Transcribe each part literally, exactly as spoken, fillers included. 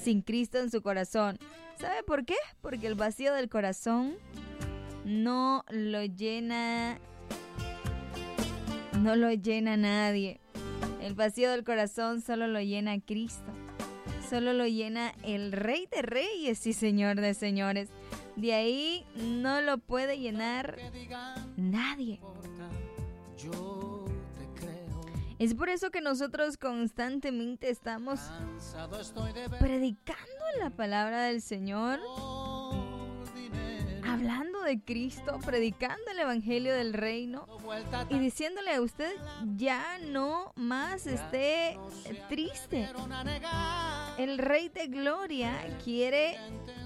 sin Cristo en su corazón. ¿Sabe por qué? Porque el vacío del corazón no lo llena, no lo llena nadie. El vacío del corazón solo lo llena Cristo. Solo lo llena el Rey de Reyes y Señor de Señores. De ahí no lo puede llenar nadie. Es por eso que nosotros constantemente estamos predicando la palabra del Señor, hablando de Cristo, predicando el evangelio del reino y diciéndole a usted, ya no más esté triste. El Rey de Gloria quiere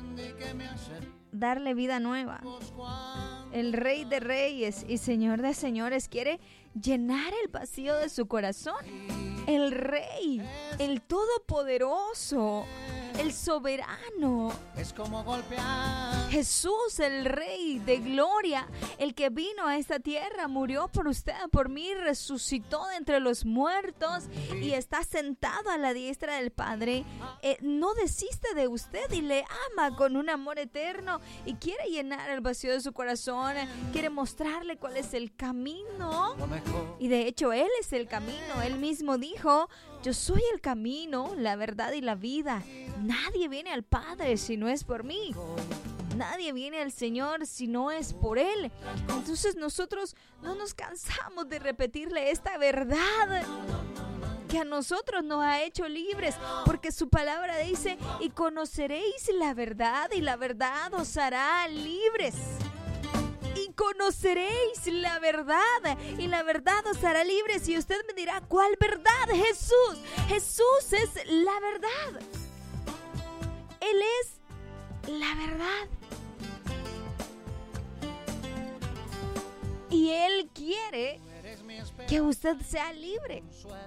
darle vida nueva. El Rey de Reyes y Señor de Señores quiere llenar el vacío de su corazón. El Rey, el Todopoderoso, el Soberano, es como golpear. Jesús, el Rey de Gloria, el que vino a esta tierra, murió por usted, por mí, resucitó de entre los muertos y está sentado a la diestra del Padre. Eh, no desiste de usted y le ama con un amor eterno y quiere llenar el vacío de su corazón, quiere mostrarle cuál es el camino. Y de hecho, Él es el camino. Él mismo dijo, yo soy el camino, la verdad y la vida. Nadie viene al Padre si no es por mí. Nadie viene al Señor si no es por Él. Entonces nosotros no nos cansamos de repetirle esta verdad que a nosotros nos ha hecho libres, porque su palabra dice, y conoceréis la verdad y la verdad os hará libres. Y conoceréis la verdad y la verdad os hará libres. Y usted me dirá, ¿cuál verdad? Jesús. Jesús es la verdad. Él es la verdad. Y Él quiere que usted sea libre.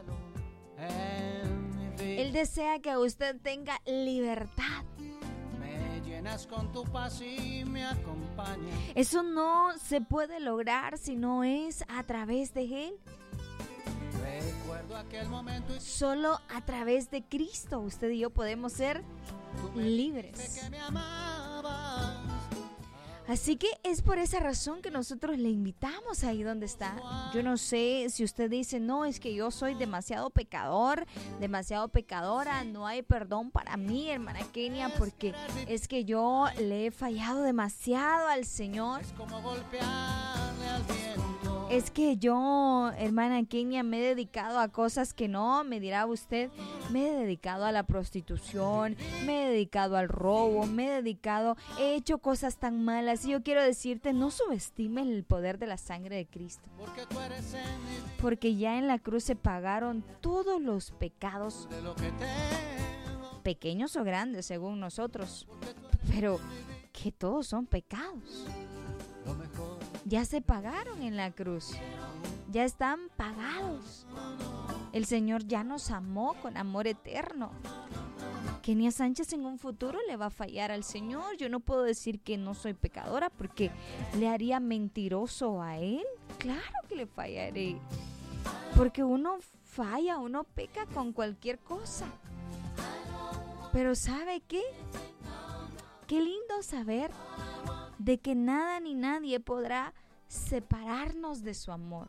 Él desea que usted tenga libertad. Con tu paz y me acompañas. Eso no se puede lograr si no es a través de Él. Recuerdo aquel momento y... Solo a través de Cristo usted y yo podemos ser libres. Que me amabas. Así que es por esa razón que nosotros le invitamos ahí donde está. Yo no sé si usted dice, no, es que yo soy demasiado pecador, demasiado pecadora, no hay perdón para mí, hermana Kenia, porque es que yo le he fallado demasiado al Señor. Es como golpearle al viento. Es que yo, hermana Kenia, me he dedicado a cosas que no, me dirá usted, me he dedicado a la prostitución, me he dedicado al robo, me he dedicado, he hecho cosas tan malas. Y yo quiero decirte, no subestimes el poder de la sangre de Cristo. Porque tú eres en mi... Porque ya en la cruz se pagaron todos los pecados, de lo que tengo. pequeños o grandes según nosotros, pero que todos son pecados. Lo mejor. Ya se pagaron en la cruz, ya están pagados. El Señor ya nos amó con amor eterno. Kenia Sánchez en un futuro le va a fallar al Señor. Yo no puedo decir que no soy pecadora porque le haría mentiroso a Él. Claro que le fallaré, porque uno falla, uno peca con cualquier cosa. Pero ¿sabe qué? Qué lindo saber de que nada ni nadie podrá separarnos de su amor.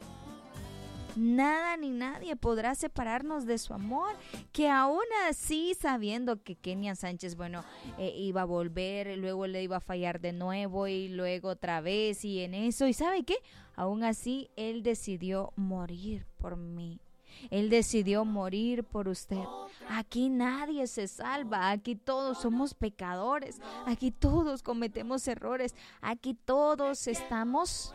Nada ni nadie podrá separarnos de su amor. Que aún así, sabiendo que Kenia Sánchez, bueno, eh, iba a volver, luego le iba a fallar de nuevo y luego otra vez y en eso. ¿Y sabe qué? Aún así, Él decidió morir por mí. Él decidió morir por usted. Aquí nadie se salva. Aquí todos somos pecadores. Aquí todos cometemos errores. Aquí todos estamos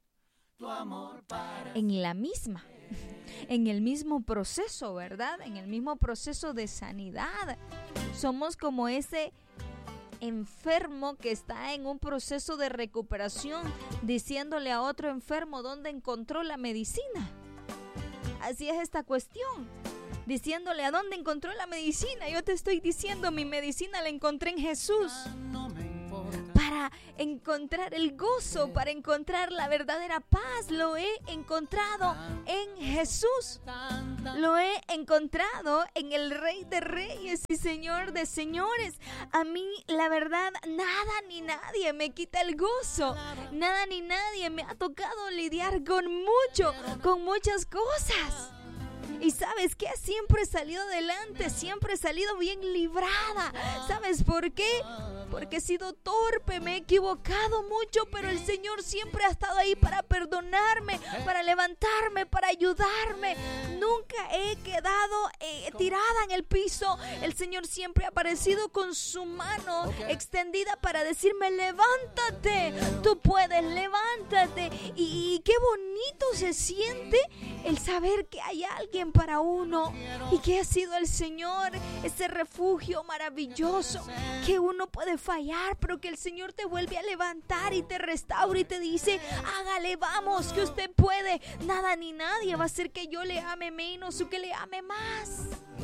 en la misma, en el mismo proceso, ¿verdad? En el mismo proceso de sanidad. Somos como ese enfermo que está en un proceso de recuperación, diciéndole a otro enfermo dónde encontró la medicina. Así es esta cuestión, diciéndole a dónde encontró la medicina. Yo te estoy diciendo, mi medicina la encontré en Jesús. No me importa. Para para encontrar el gozo, para encontrar la verdadera paz. Lo he encontrado en Jesús. Lo he encontrado en el Rey de Reyes y Señor de Señores. A mí, la verdad, nada ni nadie me quita el gozo. Nada ni nadie me ha tocado lidiar con mucho, con muchas cosas. Y ¿sabes qué? Siempre he salido adelante, siempre he salido bien librada. ¿Sabes por qué? Porque he sido torpe, me he equivocado mucho, pero el Señor siempre ha estado ahí para perdonarme, para levantarme, para ayudarme. Nunca he quedado eh, tirada en el piso. El Señor siempre ha aparecido con su mano extendida para decirme: levántate, tú puedes, levántate. Y, y qué bonito se siente el saber que hay alguien para uno y que ha sido el Señor, ese refugio maravilloso, que uno puede fallar, pero que el Señor te vuelve a levantar y te restaura y te dice: hágale, vamos, que usted puede. Nada ni nadie va a hacer que yo le ame menos o que le ame más.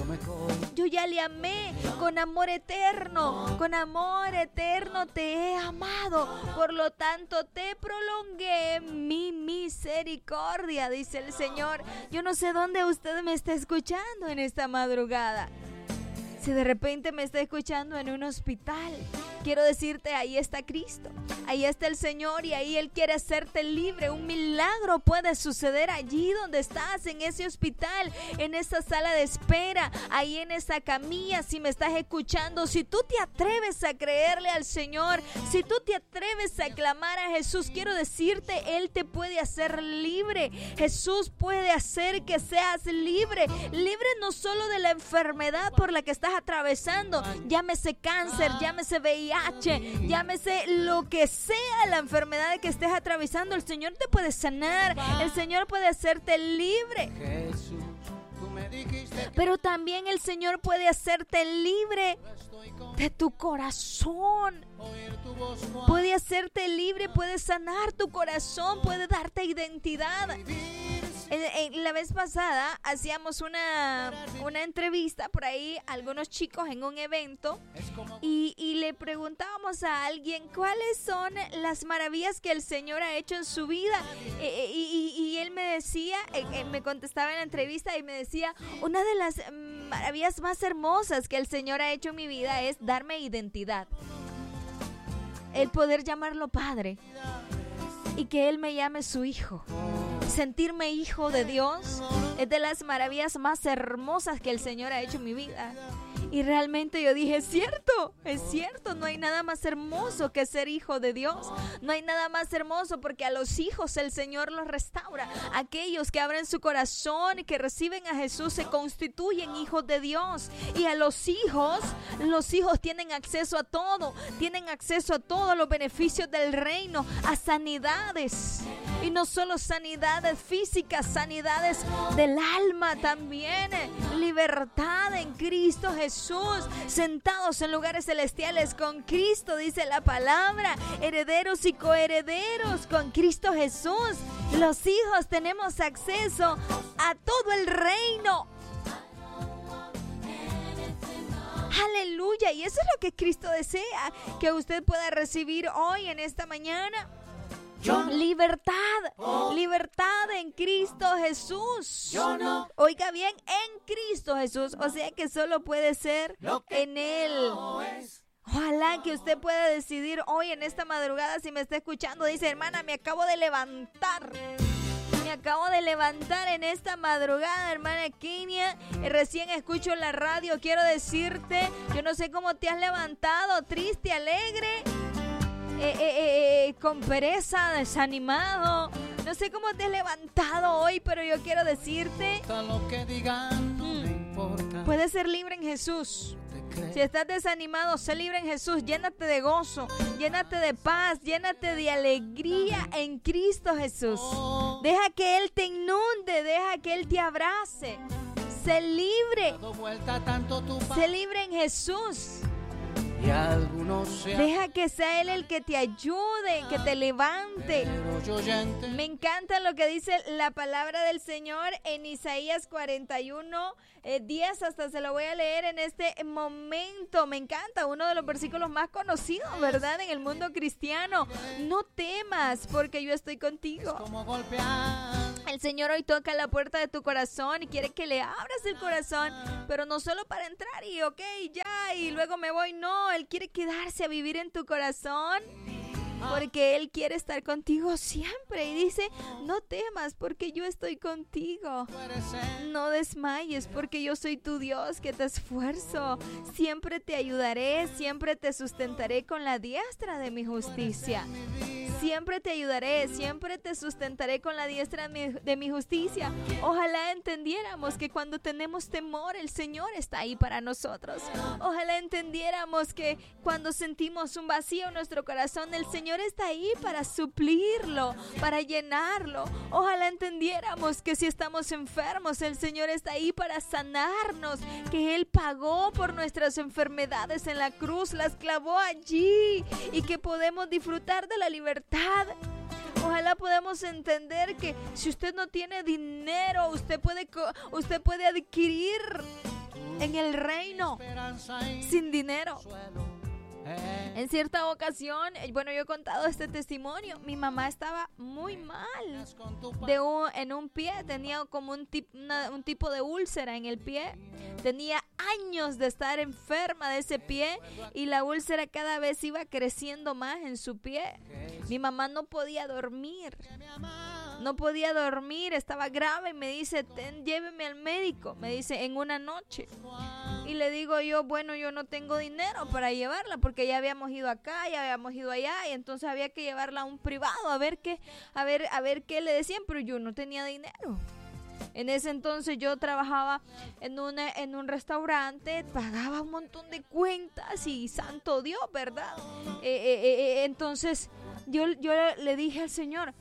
Yo ya le amé con amor eterno, con amor eterno te he amado, por lo tanto te prolongué mi misericordia, dice el Señor. Yo no sé dónde usted me está escuchando en esta madrugada. Si de repente me está escuchando en un hospital, quiero decirte, ahí está Cristo, ahí está el Señor y ahí Él quiere hacerte libre. Un milagro puede suceder allí donde estás, en ese hospital, en esa sala de espera, ahí en esa camilla. Si me estás escuchando, si tú te atreves a creerle al Señor, si tú te atreves a clamar a Jesús, quiero decirte, Él te puede hacer libre. Jesús puede hacer que seas libre, libre no solo de la enfermedad por la que estás atravesando, llámese cáncer, llámese V I H, llámese lo que sea la enfermedad que estés atravesando. El Señor te puede sanar, el Señor puede hacerte libre, pero también el Señor puede hacerte libre de tu corazón. Puede hacerte libre, puede sanar tu corazón, puede darte identidad. La vez pasada hacíamos una, una entrevista por ahí a algunos chicos en un evento y, y le preguntábamos a alguien cuáles son las maravillas que el Señor ha hecho en su vida. E, y, y, y él me decía, me contestaba en la entrevista y me decía: una de las maravillas más hermosas que el Señor ha hecho en mi vida es darme identidad. El poder llamarlo Padre y que Él me llame su hijo. Sentirme hijo de Dios es de las maravillas más hermosas que el Señor ha hecho en mi vida. Y realmente yo dije, es cierto, es cierto, no hay nada más hermoso que ser hijo de Dios. No hay nada más hermoso porque a los hijos el Señor los restaura. Aquellos que abren su corazón y que reciben a Jesús se constituyen hijos de Dios. Y a los hijos, los hijos tienen acceso a todo, tienen acceso a todos los beneficios del reino, a sanidades. Y no solo sanidades físicas, sanidades del alma también. Libertad en Cristo Jesús. Sentados en lugares celestiales con Cristo, dice la palabra. Herederos y coherederos con Cristo Jesús. Los hijos tenemos acceso a todo el reino. Aleluya. Y eso es lo que Cristo desea que usted pueda recibir hoy en esta mañana. Yo no. Libertad, oh. libertad en Cristo Jesús. Yo no. Oiga bien, en Cristo Jesús. O sea que solo puede ser en Él. Ojalá que usted pueda decidir hoy en esta madrugada, si me está escuchando, dice: hermana, me acabo de levantar. Me acabo de levantar en esta madrugada, hermana Kenia. Recién escucho la radio. Quiero decirte, yo no sé cómo te has levantado, triste, alegre. Eh, eh, eh, con pereza, desanimado. No sé cómo te has levantado hoy, pero yo quiero decirte, mm, puedes ser libre en Jesús. Si estás desanimado, sé libre en Jesús. Llénate de gozo, llénate de paz, llénate de alegría en Cristo Jesús. Deja que Él te inunde, deja que Él te abrace. Sé libre, sé libre en Jesús. y algunos se Deja que sea Él el que te ayude, que te levante. pero yo ya entendí. Me encanta lo que dice la palabra del Señor en Isaías cuarenta y uno, eh, diez, hasta se lo voy a leer en este momento. Me encanta, uno de los versículos más conocidos, ¿verdad? En el mundo cristiano. No temas, porque yo estoy contigo. Como golpear El Señor hoy toca la puerta de tu corazón y quiere que le abras el corazón, pero no solo para entrar y ok, ya, y luego me voy. No, Él quiere quedarse a vivir en tu corazón, porque Él quiere estar contigo siempre. Y dice, no temas porque yo estoy contigo. No desmayes porque yo soy tu Dios que te esfuerzo. Siempre te ayudaré, siempre te sustentaré con la diestra de mi justicia. Siempre te ayudaré, siempre te sustentaré con la diestra de mi, de mi justicia. Ojalá entendiéramos que cuando tenemos temor, el Señor está ahí para nosotros. Ojalá entendiéramos que cuando sentimos un vacío en nuestro corazón, el Señor está ahí para suplirlo, para llenarlo. Ojalá entendiéramos que si estamos enfermos, el Señor está ahí para sanarnos, que Él pagó por nuestras enfermedades en la cruz, las clavó allí y que podemos disfrutar de la libertad. Ojalá podamos entender que si usted no tiene dinero, usted puede, usted puede adquirir en el reino sin dinero. En cierta ocasión, bueno, yo he contado este testimonio. Mi mamá estaba muy mal de un, en un pie, tenía como un, tip, una, un tipo de úlcera en el pie. Tenía años de estar enferma de ese pie y la úlcera cada vez iba creciendo más en su pie. Mi mamá no podía dormir. No podía dormir, estaba grave. Me dice, Ten, lléveme al médico. Me dice, en una noche. Y le digo yo, bueno, yo no tengo dinero para llevarla porque ya habíamos ido acá, ya habíamos ido allá y entonces había que llevarla a un privado a ver qué, a ver, a ver qué le decían, pero yo no tenía dinero. En ese entonces yo trabajaba en, una, en un restaurante, pagaba un montón de cuentas y santo Dios, ¿verdad? Eh, eh, eh, entonces yo, yo le dije al Señor,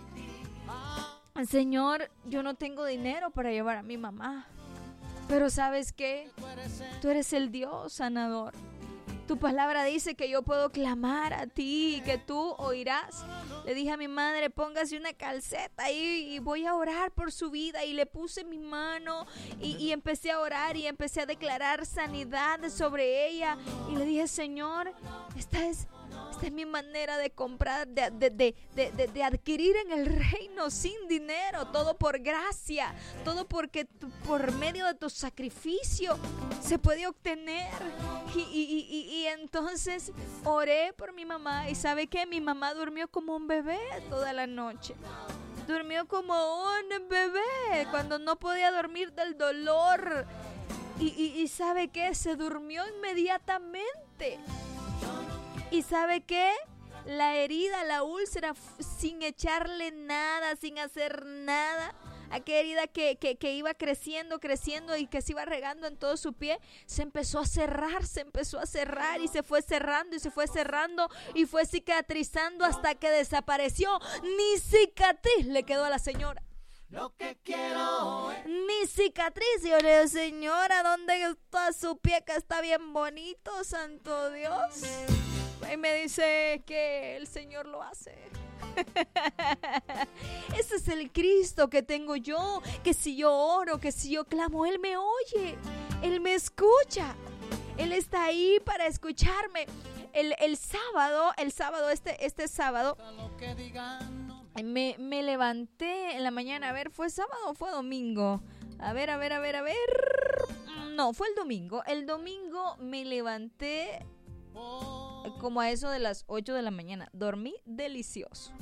Señor, yo no tengo dinero para llevar a mi mamá. Pero ¿sabes qué? Tú eres el Dios sanador. Tu palabra dice que yo puedo clamar a ti y que tú oirás. Le dije a mi madre, póngase una calceta ahí y voy a orar por su vida. Y le puse mi mano y, y empecé a orar y empecé a declarar sanidad sobre ella. Y le dije, Señor, esta es... Esta es mi manera de comprar, de, de, de, de, de adquirir en el reino sin dinero, todo por gracia, todo porque tu, por medio de tu sacrificio se puede obtener. Y, y, y, y entonces oré por mi mamá y ¿sabe qué? Mi mamá durmió como un bebé toda la noche. Durmió como un bebé cuando no podía dormir del dolor. Y, y, y ¿sabe qué? Se durmió inmediatamente. ¿Y sabe qué? La herida, la úlcera, sin echarle nada, sin hacer nada, aquella herida que, que, que iba creciendo, creciendo y que se iba regando en todo su pie, se empezó a cerrar, se empezó a cerrar y se fue cerrando y se fue cerrando y fue cicatrizando hasta que desapareció. Ni cicatriz le quedó a la señora. Lo que quiero es... Ni cicatriz. Yo le digo, señora, ¿dónde está su pie que está bien bonito, santo Dios? Y me dice que el Señor lo hace. Ese es el Cristo que tengo yo, que si yo oro, que si yo clamo, Él me oye, Él me escucha, Él está ahí para escucharme. El, el sábado, el sábado, este, este sábado, me, me levanté en la mañana. A ver, ¿fue sábado o fue domingo? A ver, a ver, a ver, a ver. No, fue el domingo. El domingo me levanté como a eso de las ocho de la mañana. Dormí delicioso.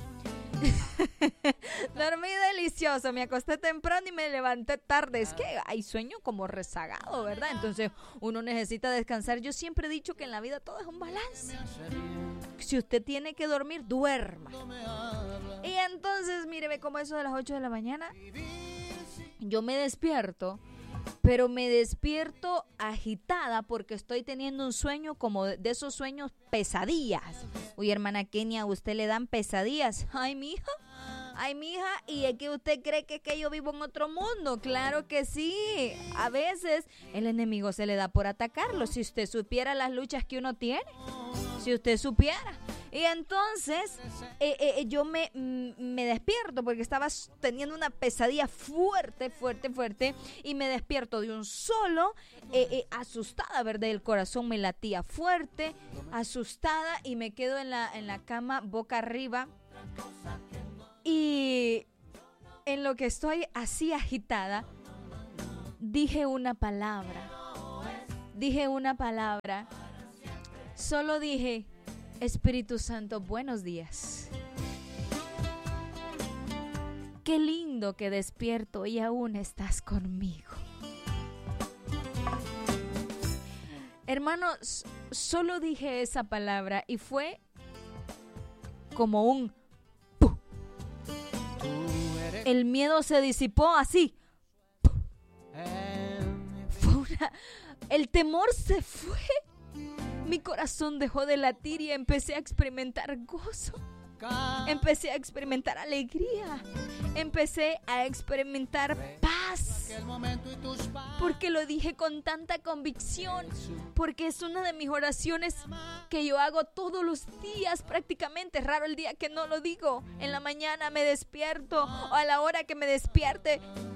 Dormí delicioso. Me acosté temprano y me levanté tarde. Es que hay sueño como rezagado, ¿verdad? Entonces uno necesita descansar. Yo siempre he dicho que en la vida todo es un balance. Si usted tiene que dormir, duerma. Y entonces, míreme, como eso de las ocho de la mañana, yo me despierto. Pero me despierto agitada porque estoy teniendo un sueño como de esos sueños pesadillas. Uy, hermana Kenia, ¿a usted le dan pesadillas? Ay, mija, Ay, mija, ¿y es que usted cree que, que yo vivo en otro mundo? Claro que sí. A veces el enemigo se le da por atacarlo. Si usted supiera las luchas que uno tiene, si usted supiera. Y entonces eh, eh, yo me, me despierto porque estaba teniendo una pesadilla fuerte, fuerte, fuerte. Y me despierto de un solo, eh, eh, asustada, ¿verdad? El corazón me latía fuerte, asustada, y me quedo en la, en la cama boca arriba. Y en lo que estoy así agitada, dije una palabra. Dije una palabra. Solo dije: Espíritu Santo, buenos días. Qué lindo que despierto y aún estás conmigo. Hermanos, solo dije esa palabra y fue como un ¡pum! El miedo se disipó así. Fue una, el temor se fue. Mi corazón dejó de latir y empecé a experimentar gozo. Empecé a experimentar alegría. Empecé a experimentar paz. Porque lo dije con tanta convicción. Porque es una de mis oraciones que yo hago todos los días prácticamente. Es raro el día que no lo digo. En la mañana me despierto o a la hora que me despierte.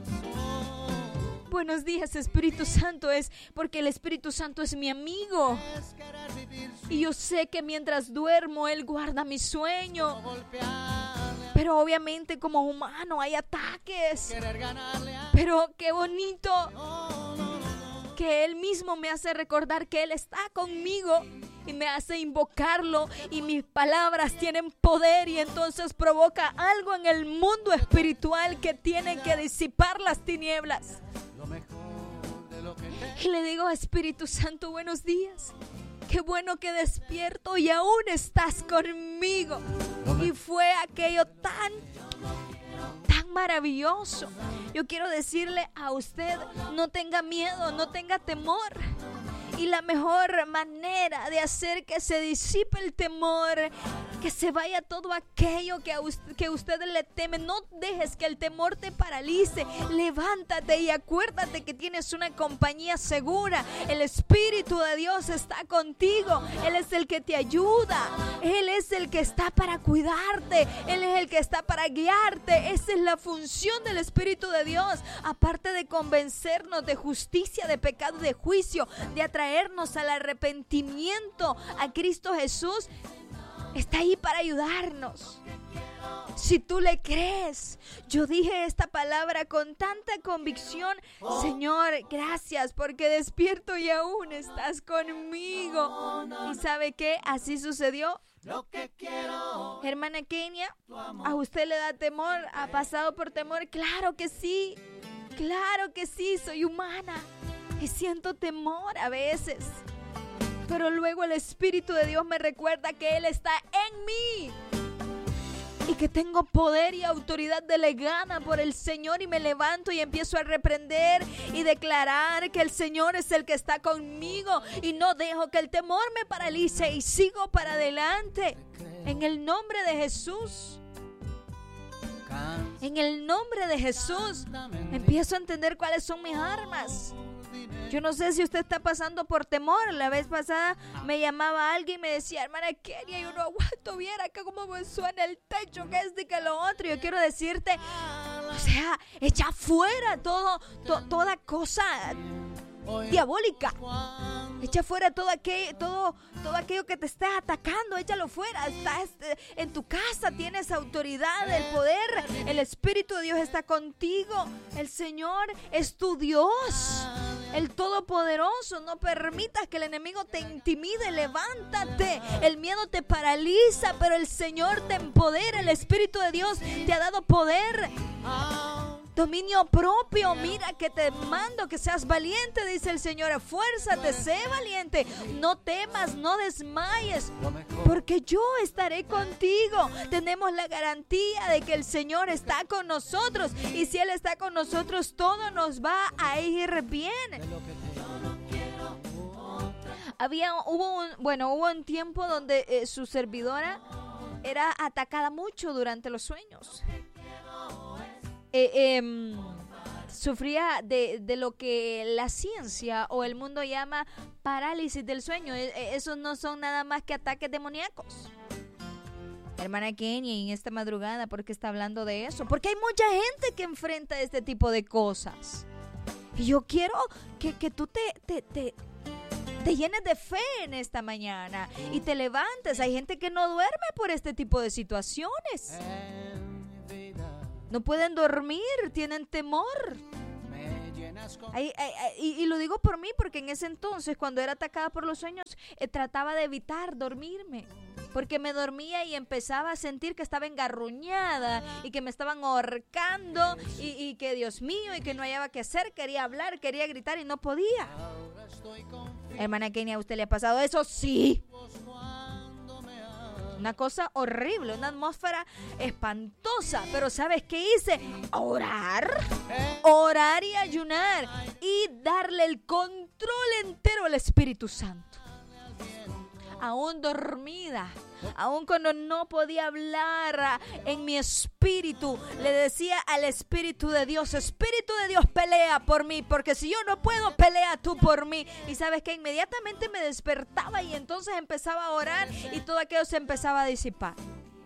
Buenos días, Espíritu Santo, es porque el Espíritu Santo es mi amigo. Y yo sé que mientras duermo, Él guarda mi sueño. Pero obviamente como humano hay ataques. Pero qué bonito que Él mismo me hace recordar que Él está conmigo. Y me hace invocarlo y mis palabras tienen poder y entonces provoca algo en el mundo espiritual que tiene que disipar las tinieblas. Y le digo: Espíritu Santo, buenos días. Qué bueno que despierto y aún estás conmigo. Y fue aquello tan, tan maravilloso. Yo quiero decirle a usted: no tenga miedo, no tenga temor. Y la mejor manera de hacer que se disipe el temor, que se vaya todo aquello que a usted, que usted le teme, no dejes que el temor te paralice. Levántate y acuérdate que tienes una compañía segura. El Espíritu de Dios está contigo. Él es el que te ayuda. Él es el que está para cuidarte. Él es el que está para guiarte. Esa es la función del Espíritu de Dios. Aparte de convencernos de justicia, de pecado, de juicio, de atraernos al arrepentimiento a Cristo Jesús, está ahí para ayudarnos. Si tú le crees, yo dije esta palabra con tanta convicción: Señor, gracias porque despierto y aún estás conmigo. ¿Y sabe qué? Así sucedió. Hermana Kenia, ¿a usted le da temor? ¿Ha pasado por temor? Claro que sí, claro que sí, soy humana. Y siento temor a veces, pero luego el Espíritu de Dios me recuerda que Él está en mí y que tengo poder y autoridad delegada por el Señor, y me levanto y empiezo a reprender y declarar que el Señor es el que está conmigo y no dejo que el temor me paralice y sigo para adelante en el nombre de Jesús. En el nombre de Jesús empiezo a entender cuáles son mis armas. Yo no sé si usted está pasando por temor. La vez pasada me llamaba alguien y me decía: hermana Kenia, yo no aguanto, viera que cómo me suena el techo, que es de que lo otro. Yo quiero decirte, o sea, echa fuera todo, to, toda cosa diabólica. Echa fuera todo aquello, todo, todo aquello que te está atacando. Échalo fuera. Estás en tu casa, tienes autoridad, el poder. El Espíritu de Dios está contigo. El Señor es tu Dios, el Todopoderoso. No permitas que el enemigo te intimide. Levántate. El miedo te paraliza, pero el Señor te empodera. El Espíritu de Dios te ha dado poder, dominio propio. Mira que te mando que seas valiente, dice el Señor. Esfuérzate, sé valiente. No temas, no desmayes, porque yo estaré contigo. Tenemos la garantía de que el Señor está con nosotros, y si Él está con nosotros, todo nos va a ir bien. Había, hubo un, bueno, hubo un tiempo donde eh, su servidora era atacada mucho durante los sueños. eh, eh, sufría de, de lo que la ciencia o el mundo llama parálisis del sueño. Esos no son nada más que ataques demoníacos. Hermana Kenia, en esta madrugada, ¿por qué está hablando de eso? Porque hay mucha gente que enfrenta este tipo de cosas. Y yo quiero que, que tú te, te, te, te llenes de fe en esta mañana y te levantes. Hay gente que no duerme por este tipo de situaciones. No pueden dormir, tienen temor. Ay, ay, ay, y, y lo digo por mí, porque en ese entonces, cuando era atacada por los sueños, eh, trataba de evitar dormirme, porque me dormía y empezaba a sentir que estaba engarruñada y que me estaban ahorcando y, y que Dios mío, y que no hallaba qué hacer. Quería hablar, quería gritar y no podía. Hermana Kenia, ¿a usted le ha pasado eso? Sí. Una cosa horrible, una atmósfera espantosa. Pero ¿sabes qué hice? Orar, orar y ayunar y darle el control entero al Espíritu Santo. Aún dormida, aún cuando no podía hablar en mi espíritu, le decía al Espíritu de Dios: Espíritu de Dios, pelea por mí, porque si yo no puedo, pelea tú por mí. Y sabes que inmediatamente me despertaba y entonces empezaba a orar y todo aquello se empezaba a disipar.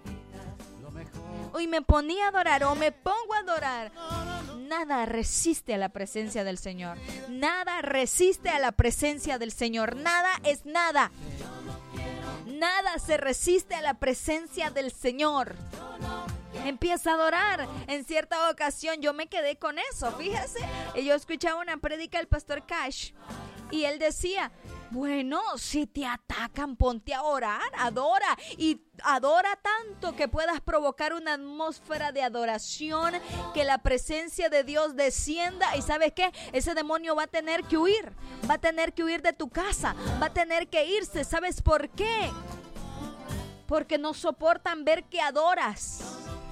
Y me ponía a adorar o me pongo a adorar. Nada resiste a la presencia del Señor. Nada resiste a la presencia del Señor. Nada es nada. Nada se resiste a la presencia del Señor. Empieza a adorar. En cierta ocasión yo me quedé con eso, fíjese. Y yo escuchaba una prédica del pastor Cash y él decía: bueno, si te atacan, ponte a orar, adora y adora tanto que puedas provocar una atmósfera de adoración, que la presencia de Dios descienda. Y ¿sabes qué? Ese demonio va a tener que huir, va a tener que huir de tu casa, va a tener que irse. ¿Sabes por qué? Porque no soportan ver que adoras.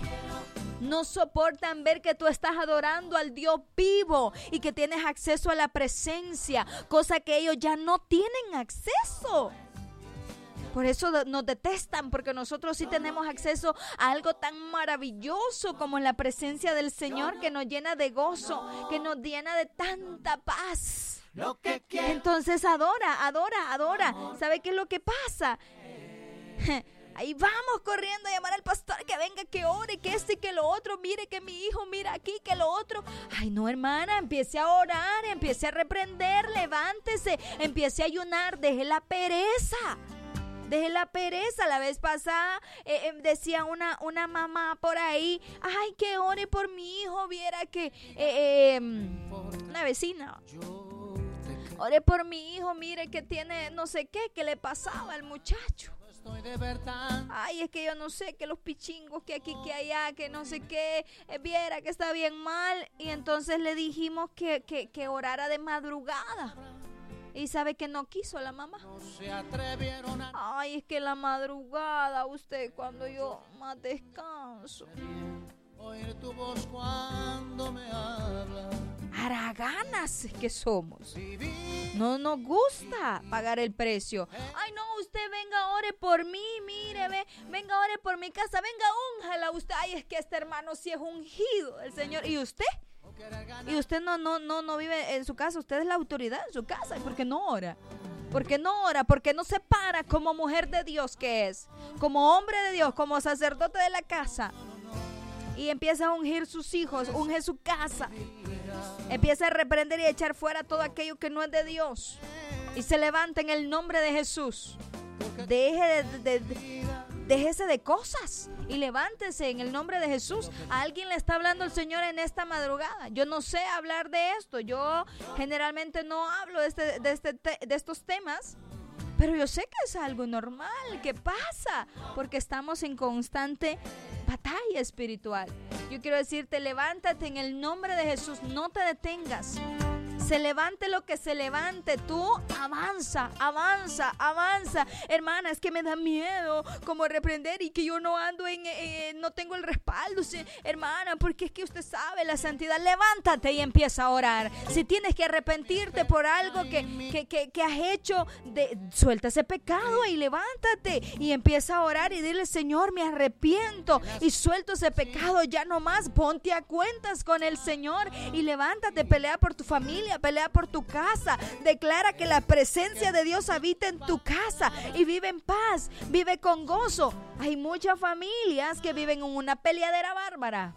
No soportan ver que tú estás adorando al Dios vivo y que tienes acceso a la presencia, cosa que ellos ya no tienen acceso. Por eso nos detestan, porque nosotros sí tenemos acceso a algo tan maravilloso como la presencia del Señor, que nos llena de gozo, que nos llena de tanta paz. Entonces adora, adora, adora. ¿Sabe qué es lo que pasa? Ahí vamos corriendo a llamar al pastor que venga, que ore, que este y que lo otro. Mire que mi hijo, mira aquí, que lo otro. Ay, no, hermana, empiece a orar, empiece a reprender, levántese, empiece a ayunar, deje la pereza. Deje la pereza. La vez pasada eh, eh, decía una, una mamá por ahí: ay, que ore por mi hijo, viera que eh, eh, una vecina. Ore por mi hijo, mire que tiene no sé qué, que le pasaba al muchacho. Ay, es que yo no sé, que los pichingos, que aquí, que allá, que no sé qué, eh, viera que está bien mal. Y entonces le dijimos que, que, que orara de madrugada. Y sabe que no quiso la mamá. Ay, es que la madrugada, usted, cuando yo más descanso. Oír tu voz cuando me hablas. Haraganas que somos. No nos gusta pagar el precio. Ay, no, usted venga, ore por mí, mire, ve, venga, ore por mi casa, venga, únjala usted. Ay, es que este hermano sí es ungido del Señor. ¿Y usted? Y usted no, no, no, no vive en su casa, usted es la autoridad en su casa. ¿Por qué no ora? ¿Por qué no ora? ¿Por qué no se para como mujer de Dios que es? Como hombre de Dios, como sacerdote de la casa. Y empieza a ungir sus hijos, unge su casa. Empieza a reprender y a echar fuera todo aquello que no es de Dios. Y se levanta en el nombre de Jesús. Deje de, de, de, déjese de cosas y levántese en el nombre de Jesús. A alguien le está hablando el Señor en esta madrugada. Yo no sé hablar de esto. Yo generalmente no hablo de, este, de, este, de estos temas. Pero yo sé que es algo normal, que pasa, porque estamos en constante batalla espiritual. Yo quiero decirte, levántate en el nombre de Jesús, no te detengas. Se levante lo que se levante, tú avanza, avanza, avanza. Hermana, es que me da miedo como reprender y que yo no ando en, en no tengo el respaldo, sí, hermana, porque es que usted sabe la santidad. Levántate y empieza a orar. Si tienes que arrepentirte por algo que, que, que, que has hecho, de, suelta ese pecado y levántate y empieza a orar y dile: Señor, me arrepiento y suelto ese pecado, ya no más. Ponte a cuentas con el Señor y levántate, pelea por tu familia, pelea por tu casa, declara que la presencia de Dios habita en tu casa y vive en paz, vive con gozo. Hay muchas familias que viven en una peleadera bárbara.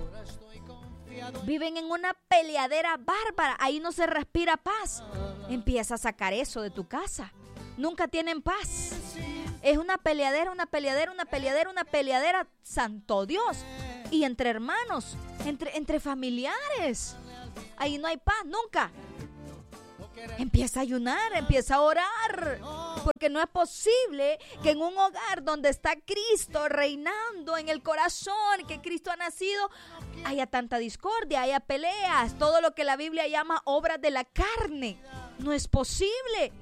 Viven en una peleadera bárbara. Ahí no se respira paz. Empieza a sacar eso de tu casa. Nunca tienen paz. Es una peleadera, una peleadera, una peleadera, una peleadera. Santo Dios. Y entre hermanos, entre, entre familiares. Ahí no hay paz, nunca. Empieza a ayunar, empieza a orar, porque no es posible que en un hogar donde está Cristo reinando en el corazón, que Cristo ha nacido, haya tanta discordia, haya peleas, todo lo que la Biblia llama obras de la carne. No es posible.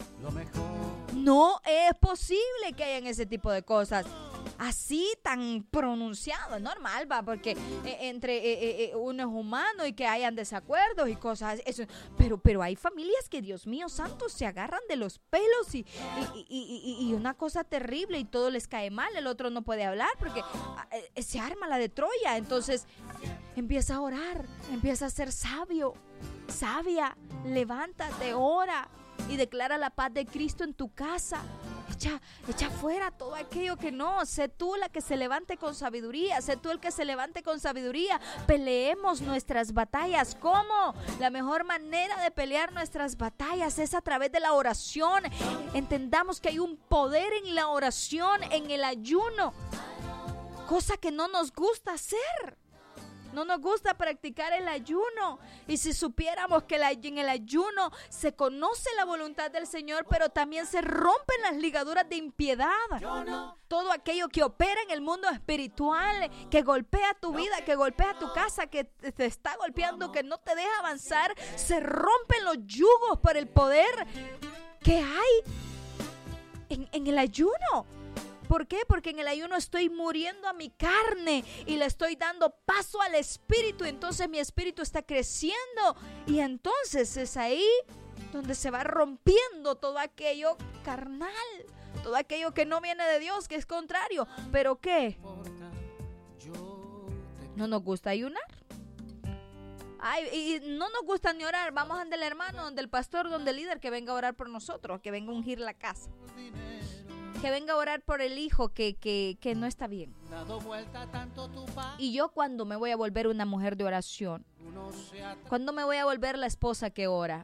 No es posible que hayan ese tipo de cosas así tan pronunciado. Es normal, va, porque eh, entre eh, eh, uno es humano y que hayan desacuerdos y cosas eso, pero, pero hay familias que, Dios mío santo, se agarran de los pelos y, y, y, y, y una cosa terrible, y todo les cae mal. El otro no puede hablar porque eh, se arma la de Troya. Entonces empieza a orar, empieza a ser sabio, sabia, levántate, ora y declara la paz de Cristo en tu casa. Echa, echa fuera todo aquello que no. Sé tú la que se levante con sabiduría. Sé tú el que se levante con sabiduría. Peleemos nuestras batallas. ¿Cómo? La mejor manera de pelear nuestras batallas es a través de la oración. Entendamos que hay un poder en la oración, en el ayuno. Cosa que no nos gusta hacer. No nos gusta practicar el ayuno. Y si supiéramos que en el ayuno se conoce la voluntad del Señor, pero también se rompen las ligaduras de impiedad. Todo aquello que opera en el mundo espiritual, que golpea tu vida, que golpea tu casa, que te está golpeando, que no te deja avanzar, se rompen los yugos por el poder que hay en, en el ayuno. ¿Por qué? Porque en el ayuno estoy muriendo a mi carne y le estoy dando paso al espíritu. Entonces mi espíritu está creciendo y entonces es ahí donde se va rompiendo todo aquello carnal, todo aquello que no viene de Dios, que es contrario. ¿Pero qué? ¿No nos gusta ayunar? Ay, y no nos gusta ni orar. Vamos donde el hermano, donde el pastor, donde el líder, que venga a orar por nosotros, que venga a ungir la casa, que venga a orar por el hijo que, que, que no está bien. Y yo, ¿cuándo me voy a volver una mujer de oración? ¿Cuándo me voy a volver la esposa que ora?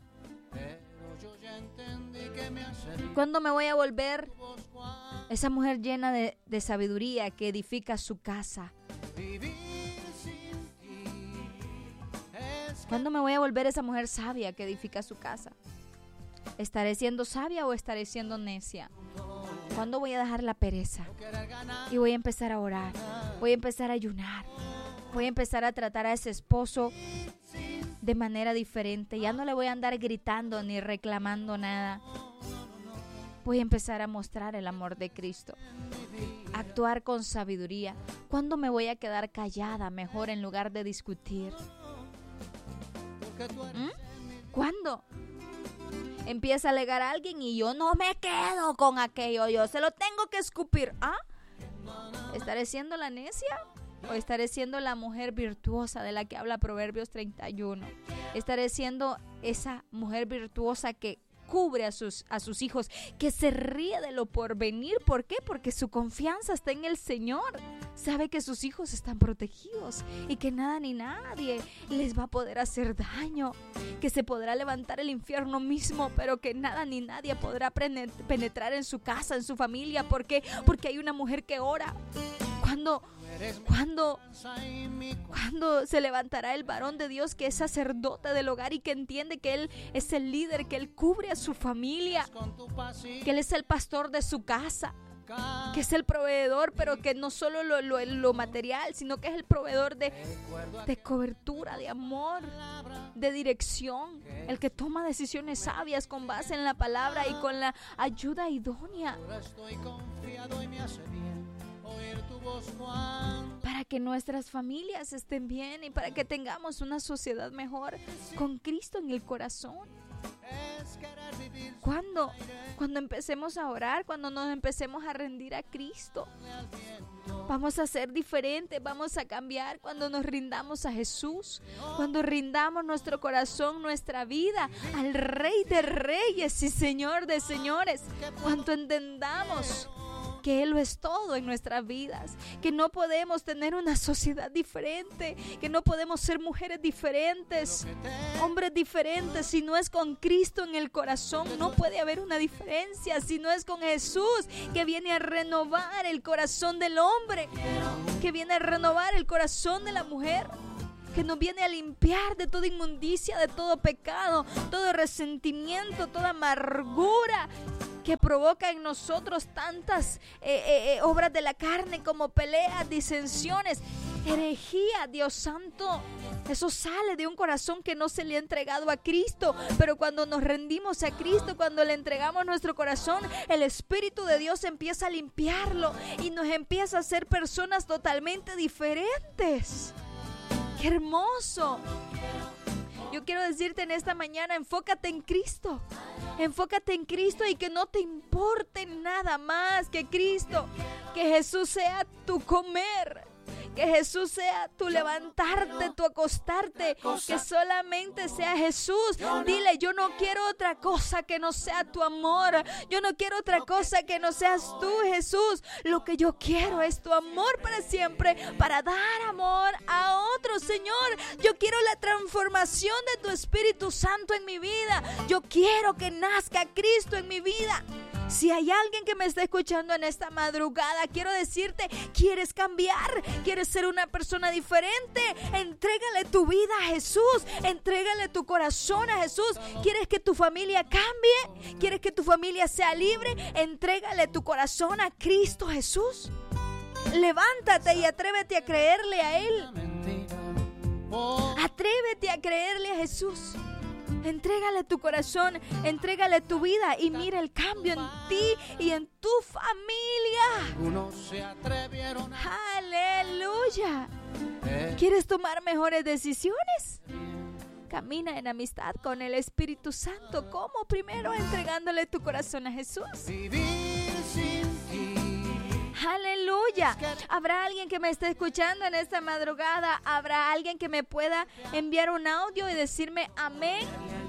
¿Cuándo me voy a volver esa mujer llena de, de sabiduría que edifica su casa? ¿Cuándo me voy a volver esa mujer sabia que edifica su casa? ¿Estaré siendo sabia o estaré siendo necia? ¿Cuándo voy a dejar la pereza? Y voy a empezar a orar. Voy a empezar a ayunar. Voy a empezar a tratar a ese esposo de manera diferente. Ya no le voy a andar gritando ni reclamando nada. Voy a empezar a mostrar el amor de Cristo. Actuar con sabiduría. ¿Cuándo me voy a quedar callada mejor en lugar de discutir? ¿Mm? ¿Cuándo? Empieza a alegar a alguien y yo no me quedo con aquello, yo se lo tengo que escupir. ¿Ah? ¿Estaré siendo la necia? ¿O estaré siendo la mujer virtuosa de la que habla Proverbios treinta y uno? ¿Estaré siendo esa mujer virtuosa que cubre a sus, a sus hijos, que se ríe de lo porvenir? ¿Por qué? Porque su confianza está en el Señor. Sabe que sus hijos están protegidos y que nada ni nadie les va a poder hacer daño, que se podrá levantar el infierno mismo, pero que nada ni nadie podrá penetrar en su casa, en su familia. ¿Por qué? Porque hay una mujer que ora. Cuando ¿Cuándo, ¿Cuándo se levantará el varón de Dios que es sacerdote del hogar y que entiende que Él es el líder, que Él cubre a su familia, que Él es el pastor de su casa? que es el proveedor, pero que no solo lo, lo, lo material, sino que es el proveedor de, de cobertura, de amor, de dirección, el que toma decisiones sabias con base en la palabra y con la ayuda idónea, para que nuestras familias estén bien y para que tengamos una sociedad mejor con Cristo en el corazón. Cuando, cuando empecemos a orar, cuando nos empecemos a rendir a Cristo, vamos a ser diferentes, vamos a cambiar cuando nos rindamos a Jesús, cuando rindamos nuestro corazón, nuestra vida al Rey de Reyes y Señor de Señores, cuando entendamos que Él lo es todo en nuestras vidas, que no podemos tener una sociedad diferente, que no podemos ser mujeres diferentes, hombres diferentes, si no es con Cristo en el corazón. No puede haber una diferencia si no es con Jesús, que viene a renovar el corazón del hombre, que viene a renovar el corazón de la mujer, que nos viene a limpiar de toda inmundicia, de todo pecado, todo resentimiento, toda amargura que provoca en nosotros tantas eh, eh, eh, obras de la carne como peleas, disensiones, herejía. Dios santo, eso sale de un corazón que no se le ha entregado a Cristo, pero cuando nos rendimos a Cristo, cuando le entregamos nuestro corazón, el Espíritu de Dios empieza a limpiarlo y nos empieza a hacer personas totalmente diferentes. ¡Qué hermoso! Yo quiero decirte en esta mañana, enfócate en Cristo. Enfócate en Cristo y que no te importe nada más que Cristo. Que Jesús sea tu comer. Que Jesús sea tu levantarte, tu acostarte. Que solamente sea Jesús. Dile, yo no quiero otra cosa que no sea tu amor. Yo no quiero otra cosa que no seas tú, Jesús. Lo que yo quiero es tu amor para siempre, para dar amor a otros, Señor. Yo quiero la transformación de tu Espíritu Santo en mi vida. Yo quiero que nazca Cristo en mi vida. Si hay alguien que me está escuchando en esta madrugada, quiero decirte, ¿quieres cambiar? ¿Quieres ser una persona diferente? Entrégale tu vida a Jesús. Entrégale tu corazón a Jesús. ¿Quieres que tu familia cambie? ¿Quieres que tu familia sea libre? Entrégale tu corazón a Cristo Jesús. Levántate y atrévete a creerle a Él. Atrévete a creerle a Jesús. Entrégale tu corazón, entrégale tu vida y mira el cambio en ti y en tu familia. Aleluya. ¿Quieres tomar mejores decisiones? Camina en amistad con el Espíritu Santo. ¿Cómo? Primero entregándole tu corazón a Jesús. Vivir sin ti. Aleluya. ¿Habrá alguien que me esté escuchando en esta madrugada? ¿Habrá alguien que me pueda enviar un audio y decirme amén?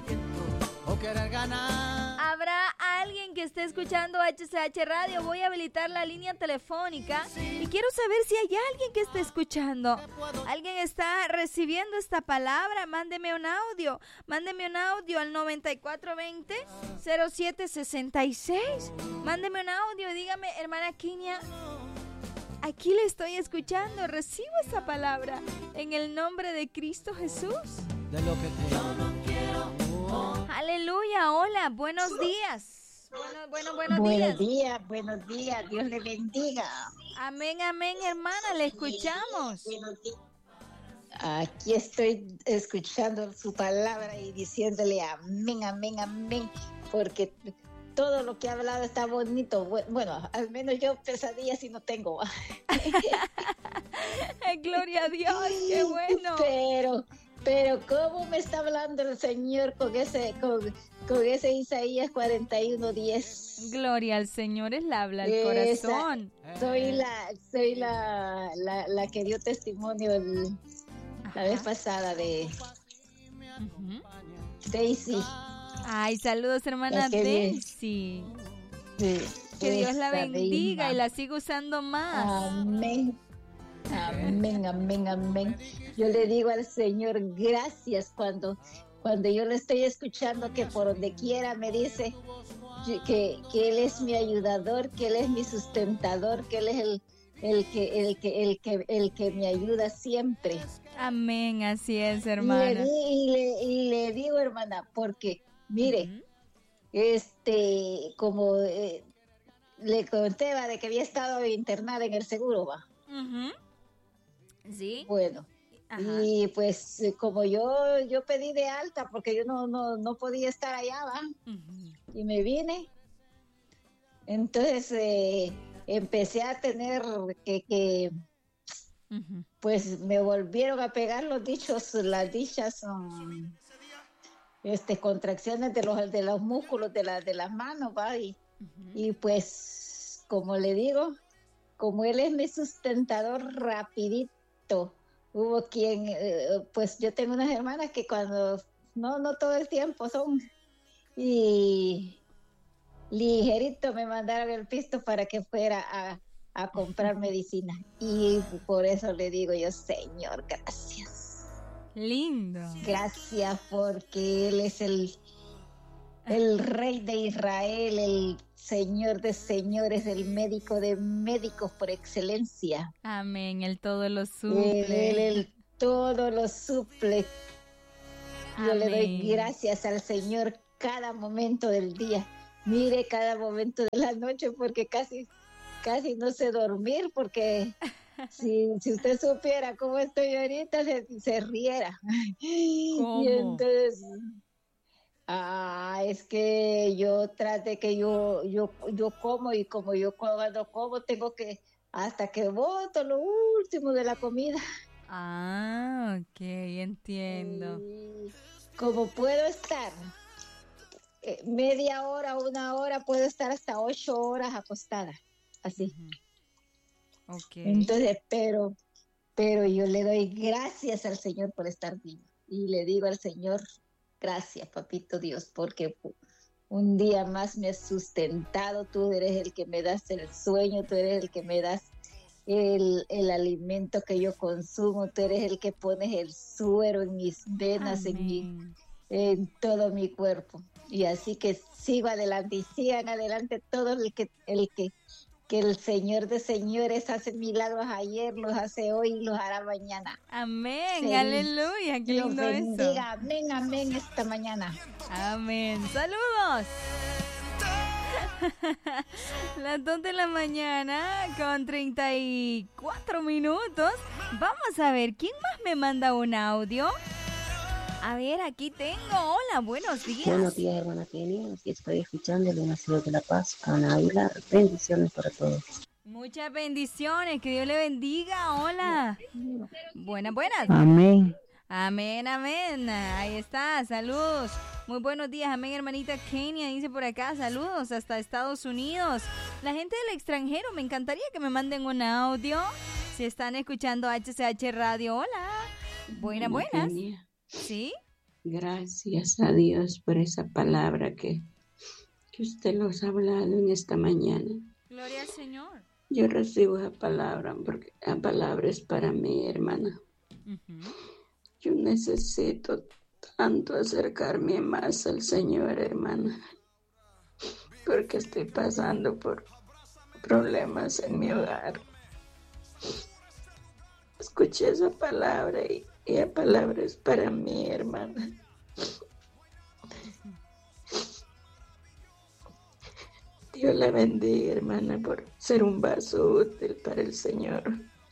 ¿Habrá alguien que esté escuchando H C H Radio? Voy a habilitar la línea telefónica y quiero saber si hay alguien que esté escuchando. ¿Alguien está recibiendo esta palabra? Mándeme un audio. Mándeme un audio al noventa y cuatro veinte cero siete sesenta y seis. Mándeme un audio y dígame, hermana Kinia, aquí le estoy escuchando. Recibo esa palabra en el nombre de Cristo Jesús. De lo que quiero. Aleluya, hola, buenos días. Bueno, bueno, buenos, buenos días. días, buenos días, Dios le bendiga. Amén, amén, hermana, le escuchamos. Aquí estoy escuchando su palabra y diciéndole amén, amén, amén, porque todo lo que ha hablado está bonito. Bueno, al menos yo pesadillas y no tengo. Gloria a Dios, qué bueno. Pero... Pero cómo me está hablando el Señor con ese con, con ese Isaías cuarenta y uno diez. Gloria al Señor, es la habla al corazón. Soy la soy la, la, la que dio testimonio el, la vez pasada de uh-huh. Daisy. Ay, saludos hermana Daisy. Sí, que Dios la bendiga misma. Y la siga usando más. Amén. Amén, amén, amén. Yo le digo al Señor gracias cuando, cuando yo le estoy escuchando, que por donde quiera me dice que, que Él es mi ayudador, que Él es mi sustentador, que Él es el, el, que, el, que, el, que, el que me ayuda siempre. Amén, así es, hermana. Y le, y le, y le digo, hermana, porque mire, uh-huh. este, como... Eh, le conté va, de que había estado internada en el seguro, va. Uh-huh. Sí. Bueno, Ajá. y pues eh, como yo yo pedí de alta porque yo no no no podía estar allá, va, Uh-huh. y me vine, entonces eh, empecé a tener que que Uh-huh. pues me volvieron a pegar los dichos, las dichas um, este contracciones de los de los músculos de las de las manos, va, y, Uh-huh. y pues como le digo, como él es mi sustentador rapidito, hubo quien, eh, pues yo tengo unas hermanas que cuando, no, no todo el tiempo son, y ligerito me mandaron el pisto para que fuera a, a comprar medicina. Y por eso le digo yo, Señor, gracias. Lindo. Gracias porque Él es el, el Rey de Israel, el Señor de señores, el médico de médicos por excelencia. Amén, el todo lo Él, suple. él, él todo lo suple. Yo le doy Amén. gracias al Señor cada momento del día. Mire cada momento de la noche porque casi, casi no sé dormir porque si, si usted supiera cómo estoy ahorita se, se riera. ¿Cómo? Y entonces, ah, es que yo traté que yo, yo, yo como y como yo cuando como tengo que, hasta que boto lo último de la comida. Ah, ok, entiendo. Y como puedo estar eh, media hora, una hora, puedo estar hasta ocho horas acostada, así. Uh-huh. Ok. Entonces, pero, pero yo le doy gracias al Señor por estar vivo. Y le digo al Señor, gracias, papito Dios, porque un día más me has sustentado. Tú eres el que me das el sueño, tú eres el que me das el, el alimento que yo consumo, tú eres el que pones el suero en mis venas, en, mi, en todo mi cuerpo. Y así que sigo adelante y sigan adelante todos el que, el que, que el Señor de señores hace milagros ayer, los hace hoy y los hará mañana. Amén, Se, aleluya, qué Dios lindo bendiga, eso. amén, amén esta mañana. Amén, saludos. Las dos de la mañana con treinta y cuatro minutos. Vamos a ver, ¿quién más me manda un audio? A ver, aquí tengo. Hola, buenos días. Buenos días, hermana Kenia. Aquí estoy escuchando de una ciudad de La Paz, Ana Aguilar. Bendiciones para todos. Muchas bendiciones, que Dios le bendiga. Hola. Buenas, buenas. Amén. Amén, amén. Ahí está, saludos. Muy buenos días, amén, hermanita Kenia, dice por acá, saludos hasta Estados Unidos. La gente del extranjero, me encantaría que me manden un audio. Si están escuchando H C H Radio, hola. Buenas, buenas. Kenia, ¿Sí? gracias a Dios por esa palabra que, que usted nos ha hablado en esta mañana. Gloria al Señor. Yo recibo esa palabra porque la palabra es para mí, hermana. Uh-huh. Yo necesito tanto acercarme más al Señor, hermana, porque estoy pasando por problemas en mi hogar. Escuché esa palabra y, y la palabra es para mí, hermana. Dios la bendiga, hermana, por ser un vaso útil para el Señor.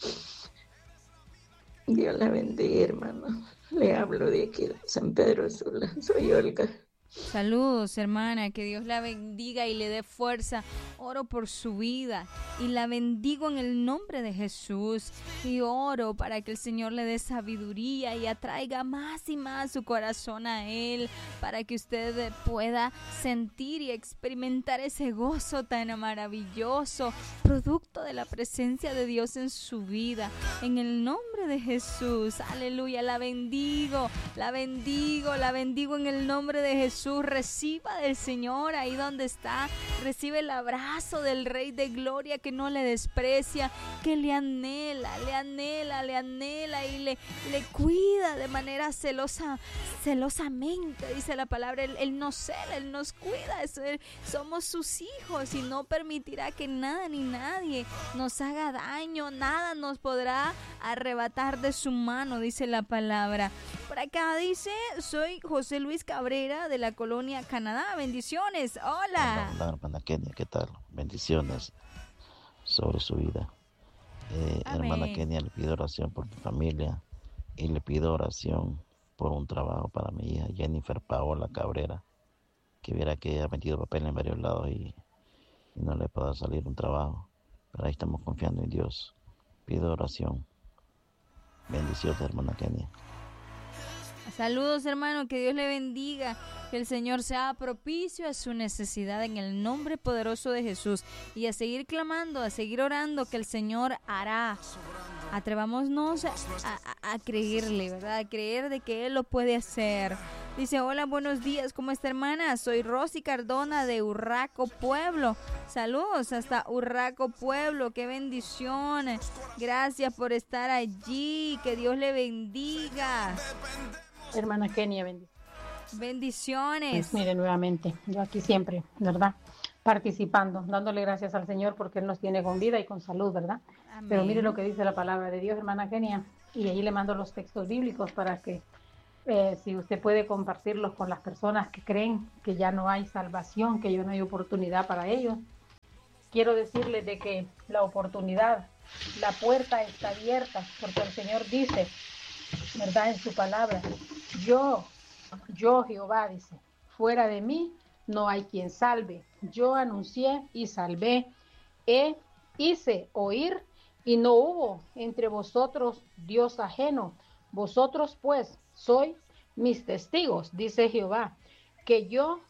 Dios la bendiga, hermano. Le hablo de aquí, de San Pedro Sula. Soy Olga. Saludos, hermana, que Dios la bendiga y le dé fuerza. Oro por su vida y la bendigo en el nombre de Jesús. Y oro para que el Señor le dé sabiduría y atraiga más y más su corazón a Él, para que usted pueda sentir y experimentar ese gozo tan maravilloso, producto de la presencia de Dios en su vida. En el nombre de Jesús, aleluya, la bendigo, la bendigo, la bendigo en el nombre de Jesús. Reciba del Señor ahí donde está, recibe el abrazo del Rey de Gloria que no le desprecia, que le anhela, le anhela, le anhela y le, le cuida de manera celosa, celosamente, dice la palabra. Él, él nos cela, Él nos cuida, es, él, somos sus hijos y no permitirá que nada ni nadie nos haga daño, nada nos podrá arrebatar de su mano, dice la palabra. Por acá dice, soy José Luis Cabrera de la la colonia Canadá. Bendiciones. Hola. Hola, hermana Kenia, ¿qué tal? Bendiciones sobre su vida. Eh, hermana Kenia, le pido oración por mi familia y le pido oración por un trabajo para mi hija Jennifer Paola Cabrera, que viera que ha metido papel en varios lados y, y no le pueda salir un trabajo. Pero ahí estamos confiando en Dios. Pido oración. Bendiciones, hermana Kenia. Saludos, hermano, que Dios le bendiga, que el Señor sea propicio a su necesidad en el nombre poderoso de Jesús, y a seguir clamando, a seguir orando, que el Señor hará. Atrevámonos a, a, a creerle, ¿verdad? A creer de que Él lo puede hacer. Dice, hola, buenos días, ¿cómo está, hermana? Soy Rosy Cardona de Urraco, Pueblo. Saludos hasta Urraco, Pueblo, qué bendiciones. Gracias por estar allí, que Dios le bendiga. Hermana Kenia, bendiciones. Bendiciones. Pues mire, nuevamente, yo aquí siempre, ¿verdad? Participando, dándole gracias al Señor porque Él nos tiene con vida y con salud, ¿verdad? Amén. Pero mire lo que dice la palabra de Dios, hermana Kenia, y ahí le mando los textos bíblicos para que eh, si usted puede compartirlos con las personas que creen que ya no hay salvación, que ya no hay oportunidad para ellos. Quiero decirles de que la oportunidad, la puerta está abierta, porque el Señor dice, ¿verdad? En su palabra, yo, yo Jehová, dice, fuera de mí no hay quien salve. Yo anuncié y salvé, e hice oír y no hubo entre vosotros Dios ajeno. Vosotros pues sois mis testigos, dice Jehová, que yo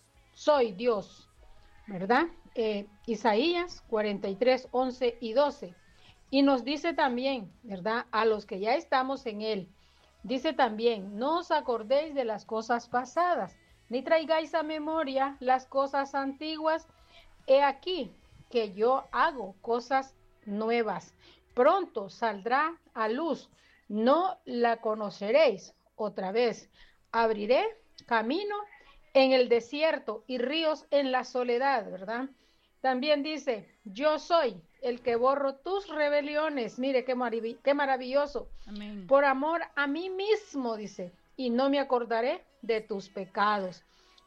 soy Dios, ¿verdad? Eh, Isaías cuarenta y tres, once y doce. Y nos dice también, ¿verdad? A los que ya estamos en él, dice también, no os acordéis de las cosas pasadas, ni traigáis a memoria las cosas antiguas. He aquí que yo hago cosas nuevas. Pronto saldrá a luz, no la conoceréis otra vez. Abriré camino en el desierto y ríos en la soledad, ¿verdad? También dice, yo soy el que borro tus rebeliones. Mire qué, marav- qué maravilloso. Amén. Por amor a mí mismo, dice, y no me acordaré de tus pecados.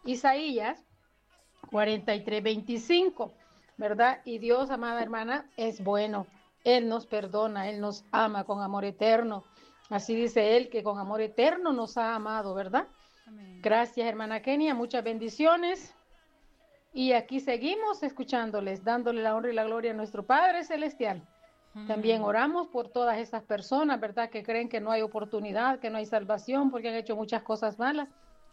Isaías cuarenta y tres, veinticinco, ¿verdad? Y Dios, amada hermana, es bueno. Él nos perdona, Él nos ama con amor eterno. Así dice Él, que con amor eterno nos ha amado, ¿verdad? Amén. Gracias, hermana Kenia, muchas bendiciones. Y aquí seguimos escuchándoles, dándole la honra y la gloria a nuestro Padre Celestial. Hmm. También oramos por todas esas personas, ¿verdad? Que creen que no hay oportunidad, que no hay salvación, porque han hecho muchas cosas malas.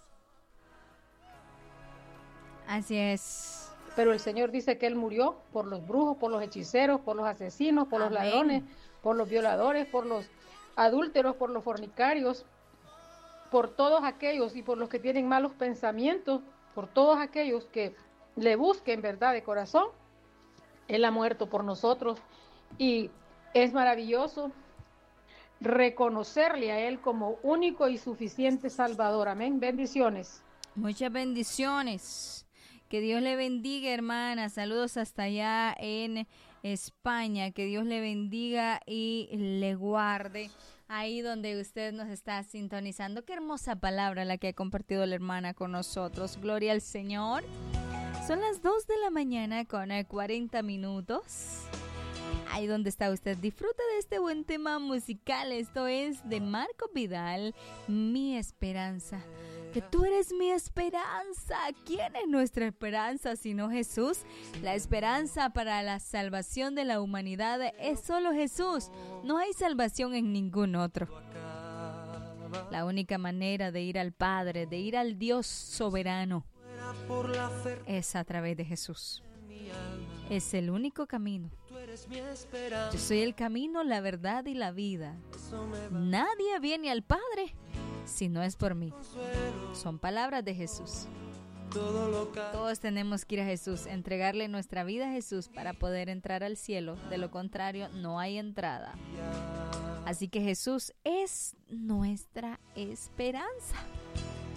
Así es. Pero el Señor dice que Él murió por los brujos, por los hechiceros, por los asesinos, por Amén. Los ladrones, por los violadores, por los adúlteros, por los fornicarios, por todos aquellos y por los que tienen malos pensamientos, por todos aquellos que le busquen, ¿verdad? De corazón. Él ha muerto por nosotros y es maravilloso reconocerle a Él como único y suficiente Salvador. Amén. Bendiciones. Muchas bendiciones. Que Dios le bendiga, hermana. Saludos hasta allá en España. Que Dios le bendiga y le guarde ahí donde usted nos está sintonizando. Qué hermosa palabra la que ha compartido la hermana con nosotros. Gloria al Señor. Son las dos de la mañana con cuarenta minutos. Ahí donde está usted, disfruta de este buen tema musical. Esto es de Marco Vidal, Mi Esperanza. Que tú eres mi esperanza. ¿Quién es nuestra esperanza sino Jesús? La esperanza para la salvación de la humanidad es solo Jesús. No hay salvación en ningún otro. La única manera de ir al Padre, de ir al Dios soberano, es a través de Jesús. Es el único camino. Yo soy el camino, la verdad y la vida. Nadie viene al Padre si no es por mí. Son palabras de Jesús. Todos tenemos que ir a Jesús, entregarle nuestra vida a Jesús para poder entrar al cielo. De lo contrario, no hay entrada. Así que Jesús es nuestra esperanza.